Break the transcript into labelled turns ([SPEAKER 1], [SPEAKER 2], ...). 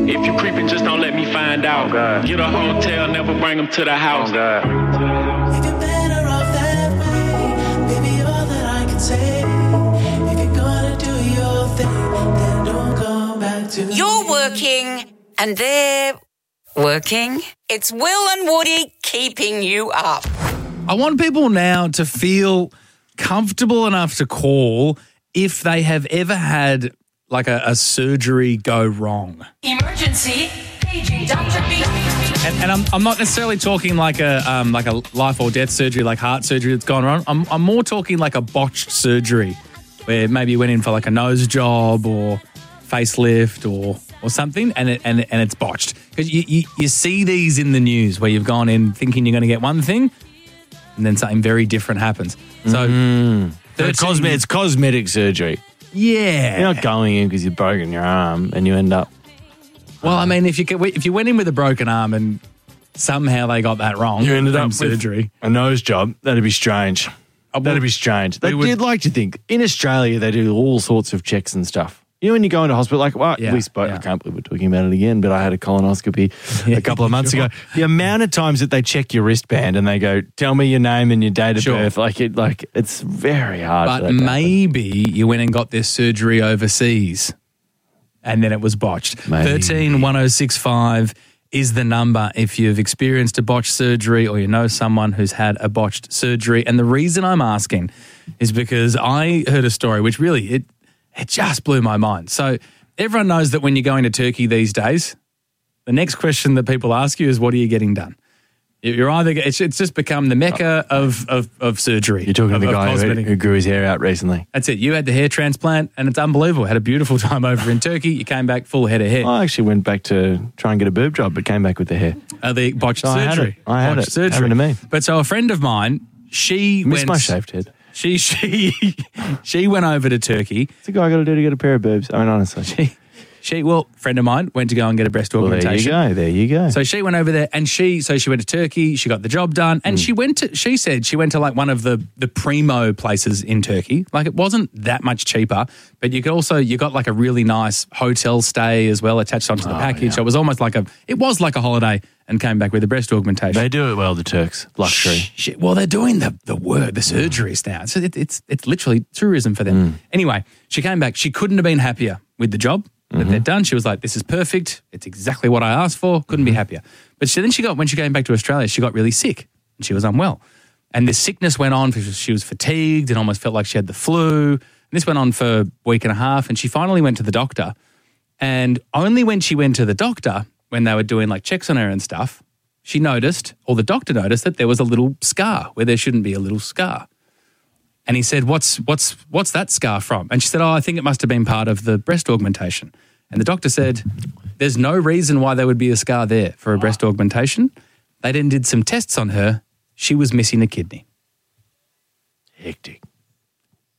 [SPEAKER 1] If you creeping, just don't let me find out. Get a hotel, never bring them to the house.
[SPEAKER 2] If you're better off that way, baby, all that I can say. If you're gonna do your thing, then don't go back to me.
[SPEAKER 3] You're working and they're working. It's Will and Woody keeping you up.
[SPEAKER 4] I want people now to feel comfortable enough to call if they have ever had like a surgery go wrong.
[SPEAKER 3] Emergency, paging Dr. B.
[SPEAKER 4] And I'm not necessarily talking like a life or death surgery, like heart surgery that's gone wrong. I'm more talking like a botched surgery where maybe you went in for like a nose job or facelift or something and it's botched. Because you see these in the news where you've gone in thinking you're going to get one thing and then something very different happens. So
[SPEAKER 5] it's cosmetic surgery.
[SPEAKER 4] Yeah.
[SPEAKER 5] You're not going in because you've broken your arm and you end up...
[SPEAKER 4] Well, I mean, if you went in with a broken arm and somehow they got that wrong,
[SPEAKER 5] you ended up with
[SPEAKER 4] surgery,
[SPEAKER 5] a nose job, that'd be strange. That'd be strange. You'd like to think. In Australia, they do all sorts of checks and stuff. You know, when you go into hospital, like, well, we spoke, I can't believe we're talking about it again, but I had a colonoscopy a couple of months ago. The amount of times that they check your wristband and they go, tell me your name and your date of birth, it's very hard.
[SPEAKER 4] But maybe you went and got this surgery overseas and then it was botched. 131065 is the number if you've experienced a botched surgery or you know someone who's had a botched surgery. And the reason I'm asking is because I heard a story which really, it just blew my mind. So everyone knows that when you're going to Turkey these days, the next question that people ask you is, what are you getting done? You're either it's just become the mecca of surgery.
[SPEAKER 5] You're talking to the guy who grew his hair out recently.
[SPEAKER 4] That's it. You had the hair transplant and it's unbelievable. Had a beautiful time over in Turkey. You came back full head of hair.
[SPEAKER 5] I actually went back to try and get a boob job, but came back with the hair.
[SPEAKER 4] The botched surgery.
[SPEAKER 5] I had it.
[SPEAKER 4] Surgery.
[SPEAKER 5] Happened to me.
[SPEAKER 4] But so a friend of mine,
[SPEAKER 5] Missed my shaved head.
[SPEAKER 4] She went over to Turkey.
[SPEAKER 5] What's the guy got to do to get a pair of boobs? I mean, honestly.
[SPEAKER 4] Friend of mine went to go and get a breast augmentation.
[SPEAKER 5] There you go.
[SPEAKER 4] So she went over there and she went to Turkey, she got the job done, and she said she went to like one of the primo places in Turkey. Like it wasn't that much cheaper, but you got like a really nice hotel stay as well attached onto the package. Yeah. So it was almost like a holiday and came back with a breast augmentation.
[SPEAKER 5] They do it well, the Turks. Luxury.
[SPEAKER 4] Well, they're doing the work, the surgeries now. So it's literally tourism for them. Anyway, she came back. She couldn't have been happier with the job that they'd done. She was like, this is perfect. It's exactly what I asked for. Couldn't be happier. But when she came back to Australia, she got really sick and she was unwell. And this sickness went on because she was fatigued and almost felt like she had the flu. And this went on for a week and a half and she finally went to the doctor. And only when she went to the doctor, when they were doing like checks on her and stuff, she noticed, or the doctor noticed, that there was a little scar where there shouldn't be a little scar. And he said, what's that scar from? And she said, I think it must have been part of the breast augmentation. And the doctor said, there's no reason why there would be a scar there for a breast augmentation. They then did some tests on her. She was missing a kidney.
[SPEAKER 5] Hectic.